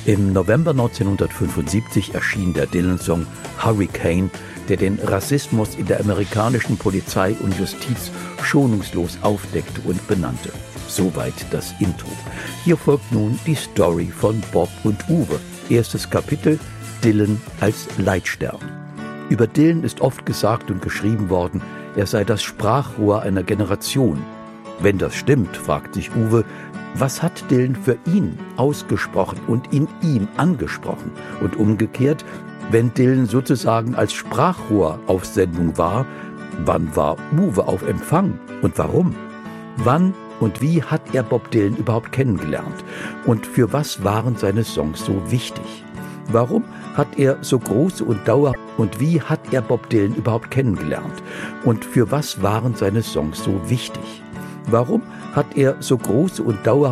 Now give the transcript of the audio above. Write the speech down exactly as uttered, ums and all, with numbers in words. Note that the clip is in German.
Im November neunzehnhundertfünfundsiebzig erschien der Dylan-Song Hurricane, der den Rassismus in der amerikanischen Polizei und Justiz schonungslos aufdeckte und benannte. Soweit das Intro. Hier folgt nun die Story von Bob und Uwe. Erstes Kapitel: Dylan als Leitstern. Über Dylan ist oft gesagt und geschrieben worden, er sei das Sprachrohr einer Generation. Wenn das stimmt, fragt sich Uwe, was hat Dylan für ihn ausgesprochen und in ihm angesprochen? Und umgekehrt, wenn Dylan sozusagen als Sprachrohr auf Sendung war, wann war Uwe auf Empfang und warum? Wann und wie hat er Bob Dylan überhaupt kennengelernt? Und für was waren seine Songs so wichtig? Warum hat er so große und dauer und wie hat er Bob Dylan überhaupt kennengelernt? Und für was waren seine Songs so wichtig? Warum hat er so große und dauer